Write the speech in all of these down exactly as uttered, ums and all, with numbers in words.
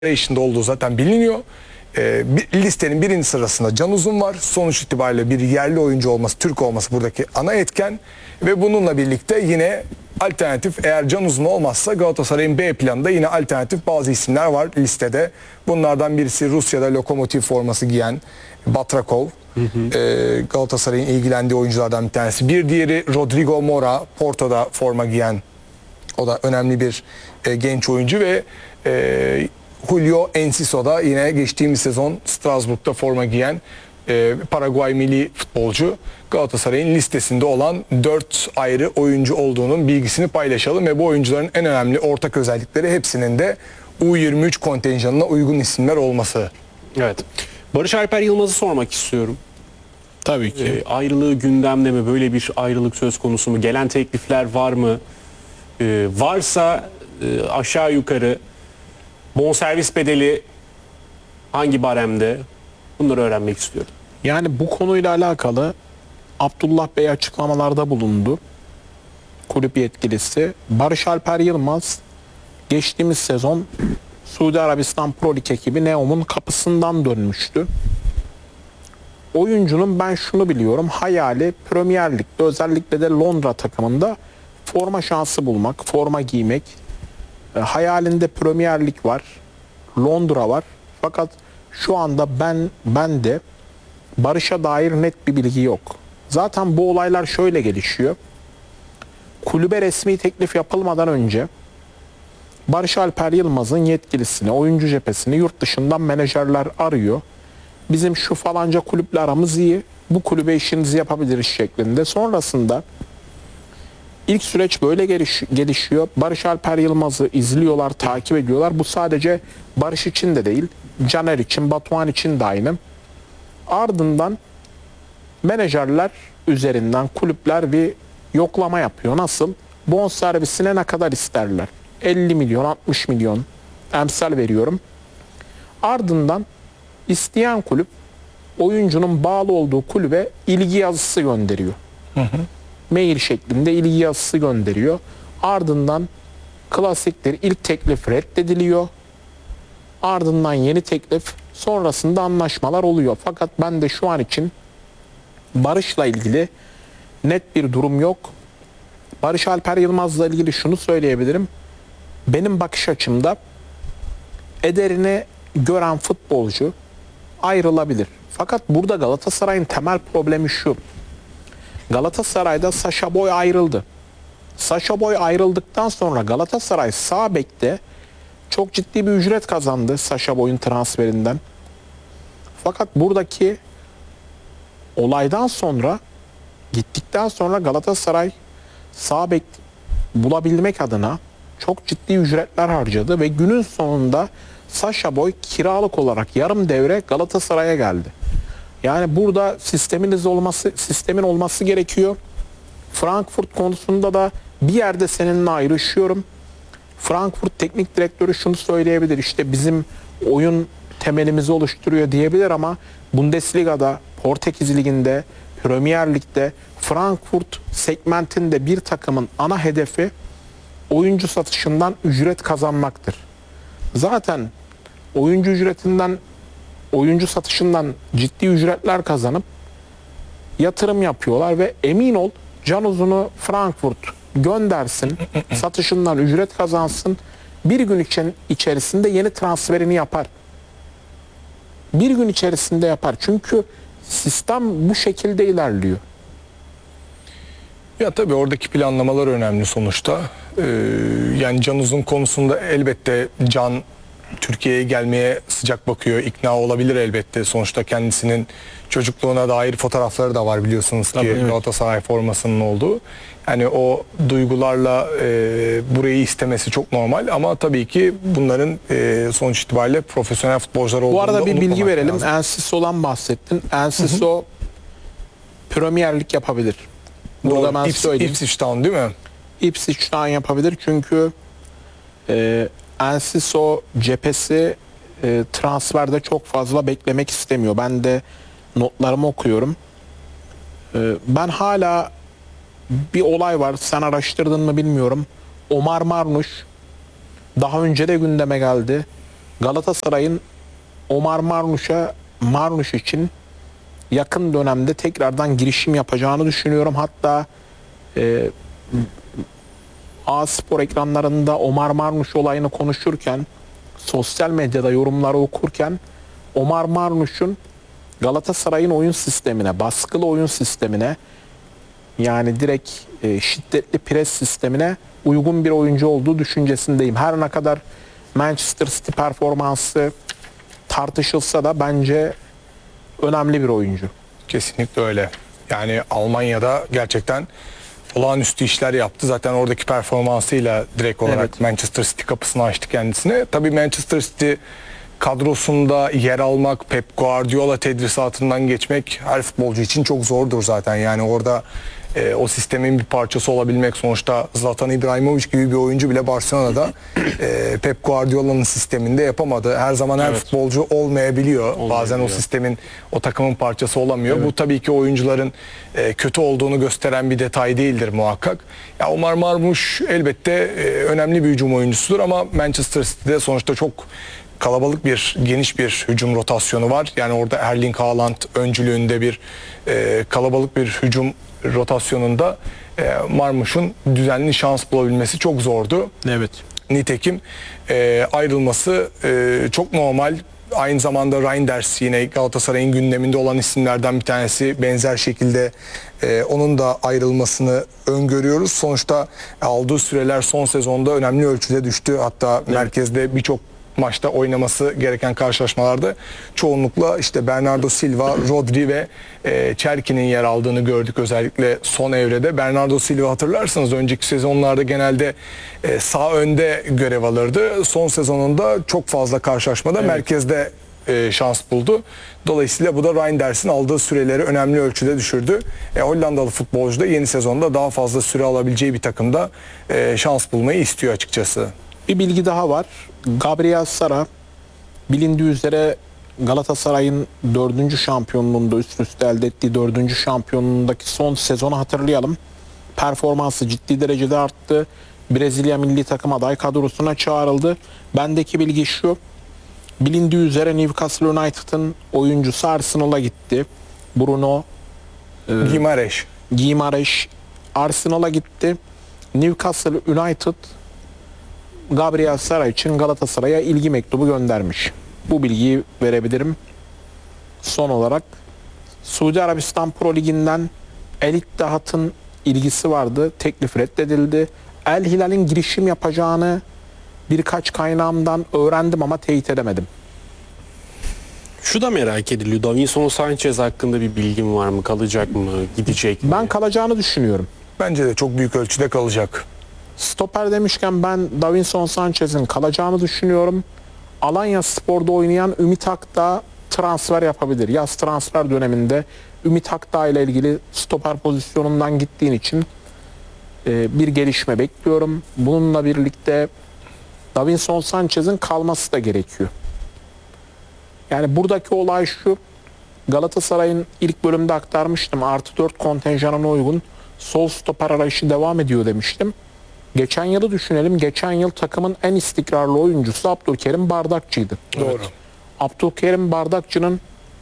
içinde olduğu zaten biliniyor. Ee, bir, listenin birinci sırasında Can Uzun var. Sonuç itibariyle bir yerli oyuncu olması, Türk olması buradaki ana etken. Ve bununla birlikte yine alternatif, eğer Can Uzun olmazsa Galatasaray'ın B planında yine alternatif bazı isimler var listede. Bunlardan birisi Rusya'da Lokomotiv forması giyen Batrakov. Hı hı. Ee, Galatasaray'ın ilgilendiği oyunculardan bir tanesi. Bir diğeri Rodrigo Mora, Porto'da forma giyen. O da önemli bir e, genç oyuncu ve e, Julio Enciso da yine geçtiğimiz sezon Strasbourg'da forma giyen e, Paraguay milli futbolcu. Galatasaray'ın listesinde olan dört ayrı oyuncu olduğunun bilgisini paylaşalım ve bu oyuncuların en önemli ortak özellikleri hepsinin de U yirmi üç kontenjanına uygun isimler olması. Evet. Barış Alper Yılmaz'ı sormak istiyorum. Tabii ki. E, ayrılığı gündemde mi? Böyle bir ayrılık söz konusu mu? Gelen teklifler var mı? E, varsa e, aşağı yukarı bonservis bedeli hangi baremde? Bunları öğrenmek istiyorum. Yani bu konuyla alakalı Abdullah Bey açıklamalarda bulundu. Kulüp yetkilisi. Barış Alper Yılmaz geçtiğimiz sezon Suudi Arabistan Pro Lig ekibi Neom'un kapısından dönmüştü. Oyuncunun ben şunu biliyorum, hayali Premier Lig'de, özellikle de Londra takımında forma şansı bulmak, forma giymek. E, hayalinde Premier Lig var, Londra var. Fakat şu anda ben ben de Barış'a dair net bir bilgi yok. Zaten bu olaylar şöyle gelişiyor. Kulübe resmi teklif yapılmadan önce Barış Alper Yılmaz'ın yetkilisini, oyuncu cephesini yurt dışından menajerler arıyor. Bizim şu falanca kulüple aramız iyi, bu kulübe işinizi yapabiliriz şeklinde. Sonrasında ilk süreç böyle geliş, gelişiyor. Barış Alper Yılmaz'ı izliyorlar, takip ediyorlar. Bu sadece Barış için de değil, Caner için, Batuhan için de aynı. Ardından menajerler üzerinden kulüpler bir yoklama yapıyor. Nasıl? Bonservisine ne kadar isterler? elli milyon, altmış milyon emsal veriyorum. Ardından isteyen kulüp oyuncunun bağlı olduğu kulübe ilgi yazısı gönderiyor. Hı hı. Mail şeklinde ilgi yazısı gönderiyor. Ardından klasiktir, ilk teklif reddediliyor. Ardından yeni teklif, sonrasında anlaşmalar oluyor. Fakat ben de şu an için Barış'la ilgili net bir durum yok. Barış Alper Yılmaz'la ilgili şunu söyleyebilirim. Benim bakış açımda ederini gören futbolcu ayrılabilir. Fakat burada Galatasaray'ın temel problemi şu. Galatasaray'da Sacha Boey ayrıldı. Sacha Boey ayrıldıktan sonra Galatasaray sağ bekte çok ciddi bir ücret kazandı Sacha Boey'un transferinden. Fakat buradaki olaydan sonra, gittikten sonra Galatasaray sağ bek bulabilmek adına çok ciddi ücretler harcadı ve günün sonunda Sacha Boey kiralık olarak yarım devre Galatasaray'a geldi. Yani burada sisteminiz olması, sistemin olması gerekiyor. Frankfurt konusunda da bir yerde seninle ayrışıyorum. Frankfurt teknik direktörü şunu söyleyebilir, işte bizim oyun temelimizi oluşturuyor diyebilir ama Bundesliga'da, Portekiz Ligi'nde, Premier Lig'de Frankfurt segmentinde bir takımın ana hedefi oyuncu satışından ücret kazanmaktır. Zaten oyuncu ücretinden, oyuncu satışından ciddi ücretler kazanıp yatırım yapıyorlar ve emin ol Can Uzun'u Frankfurt göndersin, satışından ücret kazansın, bir gün için içerisinde yeni transferini yapar. Bir gün içerisinde yapar. Çünkü sistem bu şekilde ilerliyor. Ya tabii oradaki planlamalar önemli sonuçta. Ee, yani Can Uzun konusunda elbette Can Türkiye'ye gelmeye sıcak bakıyor, ikna olabilir elbette. Sonuçta kendisinin çocukluğuna dair fotoğrafları da var biliyorsunuz ki, tabii, evet. Galatasaray formasının olduğu. Yani o duygularla e, burayı istemesi çok normal ama tabii ki bunların e, sonuç itibariyle profesyonel futbolcular olduğunu Bu arada bir bilgi verelim. lazım. Enciso'dan bahsettin. Enciso Premier Lig yapabilir. Burada Doğru. ben Ips, söyleyeyim. Ipswich Town değil mi? Ipswich Town yapabilir çünkü e, Enciso cephesi e, transferde çok fazla beklemek istemiyor. Ben de notlarımı okuyorum. E, ben hala bir olay var. Sen araştırdın mı bilmiyorum. Omar Marmuş daha önce de gündeme geldi. Galatasaray'ın Omar Marmuş'a Marmuş için yakın dönemde tekrardan girişim yapacağını düşünüyorum. Hatta e, A Spor ekranlarında Omar Marmuş olayını konuşurken, sosyal medyada yorumları okurken Omar Marmuş'un Galatasaray'ın oyun sistemine, baskılı oyun sistemine, yani direkt e, şiddetli pres sistemine uygun bir oyuncu olduğu düşüncesindeyim. Her ne kadar Manchester City performansı tartışılsa da bence önemli bir oyuncu. Kesinlikle öyle. Yani Almanya'da gerçekten olağanüstü işler yaptı. Zaten oradaki performansıyla direkt olarak Evet. Manchester City kapısını açtı kendisine. Tabii Manchester City kadrosunda yer almak, Pep Guardiola tedrisatından geçmek her futbolcu için çok zordur zaten. Yani orada e, o sistemin bir parçası olabilmek, sonuçta Zlatan İbrahimovic gibi bir oyuncu bile Barcelona'da e, Pep Guardiola'nın sisteminde yapamadı. Her zaman her Evet. futbolcu olmayabiliyor. Bazen o Olmayabiliyor. sistemin, o takımın parçası olamıyor. Bu tabii ki oyuncuların e, kötü olduğunu gösteren bir detay değildir muhakkak. Ya Omar Marmuş elbette e, önemli bir hücum oyuncusudur ama Manchester City'de sonuçta çok kalabalık bir, geniş bir hücum rotasyonu var. Yani orada Erling Haaland öncülüğünde bir e, kalabalık bir hücum rotasyonunda e, Marmuş'un düzenli şans bulabilmesi çok zordu. Evet. Nitekim e, ayrılması e, çok normal. Aynı zamanda Reinders yine Galatasaray'ın gündeminde olan isimlerden bir tanesi. Benzer şekilde e, onun da ayrılmasını öngörüyoruz. Sonuçta aldığı süreler son sezonda önemli ölçüde düştü. Hatta merkezde birçok maçta oynaması gereken karşılaşmalarda çoğunlukla işte Bernardo Silva, Rodri ve e, Çerki'nin yer aldığını gördük özellikle son evrede. Bernardo Silva hatırlarsanız önceki sezonlarda genelde e, sağ önde görev alırdı. Son sezonunda çok fazla karşılaşmada Evet. merkezde e, şans buldu. Dolayısıyla bu da Reinders'in aldığı süreleri önemli ölçüde düşürdü. E, Hollandalı futbolcu da yeni sezonda daha fazla süre alabileceği bir takımda e, şans bulmayı istiyor açıkçası. Bir bilgi daha var. Gabriel Sara bilindiği üzere Galatasaray'ın dördüncü şampiyonluğunda üst üste elde ettiği dördüncü şampiyonluğundaki son sezonu hatırlayalım. Performansı ciddi derecede arttı. Brezilya milli takım aday kadrosuna çağrıldı. Bendeki bilgi şu. Bilindiği üzere Newcastle United'ın oyuncusu Arsenal'a gitti. Bruno Gimareş. Guimaraes Arsenal'a gitti. Newcastle United Gabriel Sara için Galatasaray'a ilgi mektubu göndermiş. Bu bilgiyi verebilirim. Son olarak Suudi Arabistan Pro Ligi'nden El İttihat'ın ilgisi vardı. Teklif reddedildi. El Hilal'in girişim yapacağını birkaç kaynağımdan öğrendim ama teyit edemedim. Şu da merak ediliyor. Davinson Sanchez hakkında bir bilgin var mı? Kalacak mı? Gidecek mi? Ben kalacağını düşünüyorum. Bence de çok büyük ölçüde kalacak. Stoper demişken ben Davinson Sanchez'in kalacağını düşünüyorum. Alanya Spor'da oynayan Ümit Akdağ transfer yapabilir. Yaz transfer döneminde Ümit Akdağ ile ilgili stoper pozisyonundan gittiğin için e, bir gelişme bekliyorum. Bununla birlikte Davinson Sanchez'in kalması da gerekiyor. Yani buradaki olay şu. Galatasaray'ın ilk bölümde aktarmıştım. Artı dört kontenjanına uygun sol stoper arayışı devam ediyor demiştim. Geçen yılı düşünelim. Geçen yıl takımın en istikrarlı oyuncusu Abdülkerim Bardakçı'ydı. Doğru. Abdülkerim Bardakçı'nın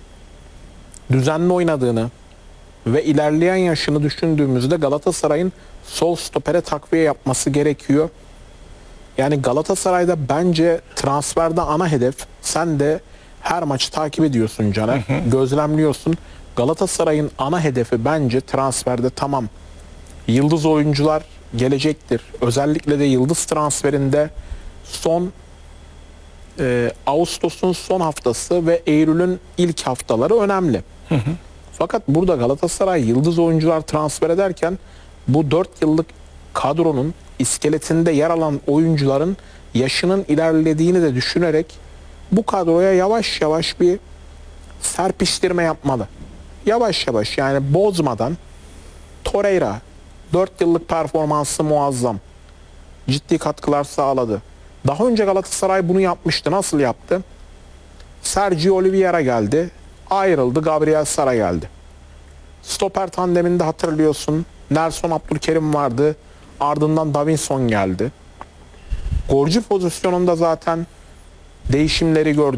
düzenli oynadığını ve ilerleyen yaşını düşündüğümüzde Galatasaray'ın sol stopere takviye yapması gerekiyor. Yani Galatasaray'da bence transferde ana hedef, sen de her maçı takip ediyorsun Caner, gözlemliyorsun. Galatasaray'ın ana hedefi bence transferde tamam. Yıldız oyuncular gelecektir. Özellikle de yıldız transferinde son e, Ağustos'un son haftası ve Eylül'ün ilk haftaları önemli. Hı hı. Fakat burada Galatasaray yıldız oyuncular transfer ederken bu dört yıllık kadronun iskeletinde yer alan oyuncuların yaşının ilerlediğini de düşünerek bu kadroya yavaş yavaş bir serpiştirme yapmalı. Yavaş yavaş, yani bozmadan. Torreira dört yıllık performansı muazzam. Ciddi katkılar sağladı. Daha önce Galatasaray bunu yapmıştı. Nasıl yaptı? Sergio Oliveira geldi. Ayrıldı. Gabriel Sara geldi. Stoper tandeminde hatırlıyorsun. Nelson Abdülkerim vardı. Ardından Davinson geldi. Golcü pozisyonunda zaten değişimleri gördük.